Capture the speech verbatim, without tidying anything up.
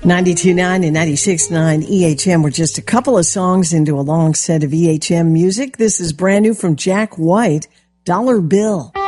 ninety-two point nine and ninety-six point nine E H M. We're just a couple of songs into a long set of E H M music. This is brand new from Jack White, Dollar Bill.